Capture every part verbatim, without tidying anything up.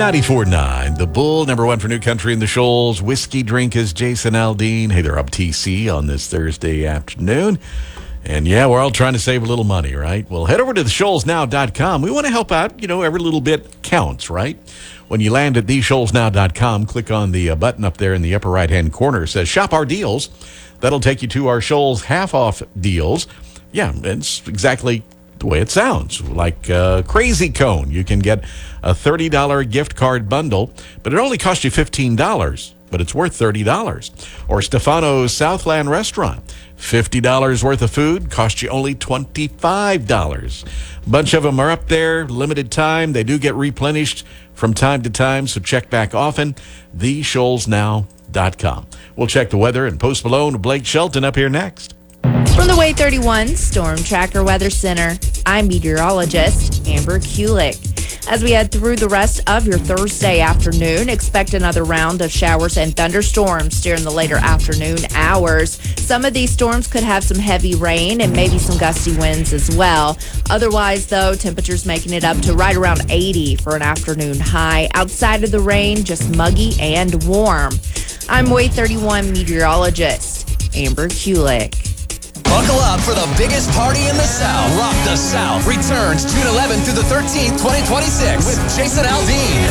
ninety-four point nine, The Bull, number one for New Country in the Shoals. Whiskey Drink is Jason Aldean. Hey there, I'm T C on this Thursday afternoon. And yeah, we're all trying to save a little money, right? Well, head over to the shoals now dot com. We want to help out. You know, every little bit counts, right? When you land at the shoals now dot com, click on the uh, button up there in the upper right-hand corner. It says Shop Our Deals. That'll take you to our Shoals half-off deals. Yeah, it's exactly the way it sounds, like uh, Crazy Cone. You can get a thirty dollars gift card bundle, but it only costs you fifteen dollars, but it's worth thirty dollars. Or Stefano's Southland Restaurant, fifty dollars worth of food, costs you only twenty-five dollars. A bunch of them are up there, limited time. They do get replenished from time to time, so check back often. the shoals now dot com. We'll check the weather and Post Malone with Blake Shelton up here next. From the Way thirty-one Storm Tracker Weather Center, I'm meteorologist Amber Kulik. As we head through the rest of your Thursday afternoon, expect another round of showers and thunderstorms during the later afternoon hours. Some of these storms could have some heavy rain and maybe some gusty winds as well. Otherwise, though, temperatures making it up to right around eighty for an afternoon high. Outside of the rain, just muggy and warm. I'm Way thirty-one meteorologist Amber Kulik. Buckle up for the biggest party in the South. Rock the South returns June eleventh through the thirteenth, twenty twenty-six with Jason Aldean,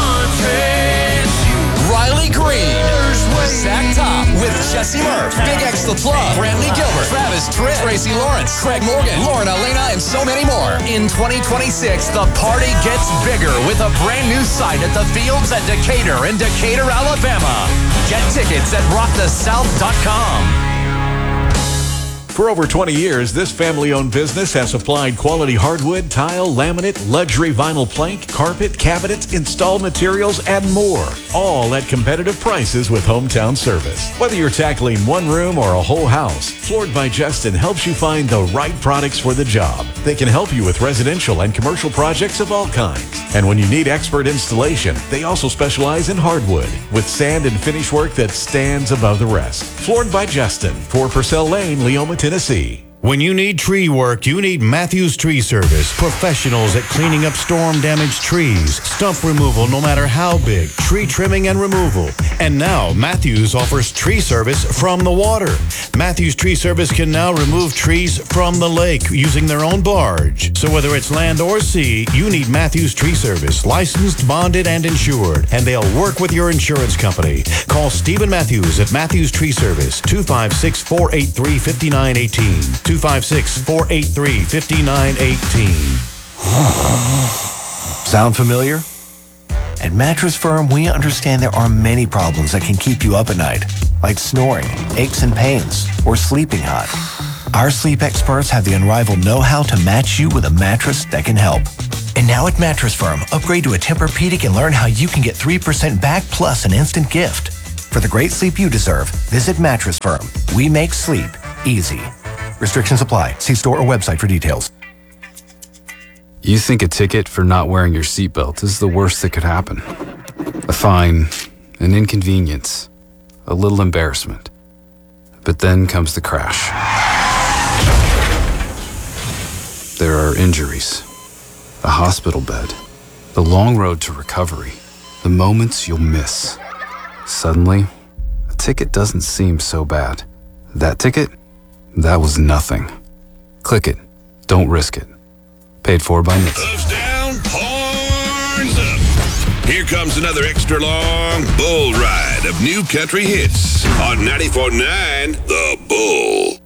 Riley Green, Zach Top with Jesse Murph, Big X The Plug, Brantley Gilbert, Travis Tritt, Tracy Lawrence, Craig Morgan, Lauren Elena, and so many more. In twenty twenty-six, the party gets bigger with a brand new site at the Fields at Decatur in Decatur, Alabama. Get tickets at rock the south dot com. For over twenty years, this family-owned business has supplied quality hardwood, tile, laminate, luxury vinyl plank, carpet, cabinets, installed materials, and more. All at competitive prices with hometown service. Whether you're tackling one room or a whole house, Floored by Justin helps you find the right products for the job. They can help you with residential and commercial projects of all kinds. And when you need expert installation, they also specialize in hardwood with sand and finish work that stands above the rest. Floored by Justin, four Purcell Lane, Leoma, Tennessee. When you need tree work, you need Matthews Tree Service. Professionals at cleaning up storm-damaged trees, stump removal no matter how big, tree trimming and removal. And now, Matthews offers tree service from the water. Matthews Tree Service can now remove trees from the lake using their own barge. So whether it's land or sea, you need Matthews Tree Service, licensed, bonded, and insured. And they'll work with your insurance company. Call Stephen Matthews at Matthews Tree Service, two five six, four eight three, five nine one eight. two five six, four eight three, five nine one eight. Sound familiar? At Mattress Firm, we understand there are many problems that can keep you up at night, like snoring, aches and pains, or sleeping hot. Our sleep experts have the unrivaled know-how to match you with a mattress that can help. And now at Mattress Firm, upgrade to a Tempur-Pedic and learn how you can get three percent back plus an instant gift. For the great sleep you deserve, visit Mattress Firm. We make sleep easy. Restrictions apply. See store or website for details. You think a ticket for not wearing your seatbelt is the worst that could happen. A fine, an inconvenience, a little embarrassment. But then comes the crash. There are injuries, a hospital bed, the long road to recovery, the moments you'll miss. Suddenly, a ticket doesn't seem so bad. That ticket? That was nothing. Click it. Don't risk it. Paid for by Nick. Gloves down, horns up. Here comes another extra long bull ride of new country hits on ninety-four point nine The Bull.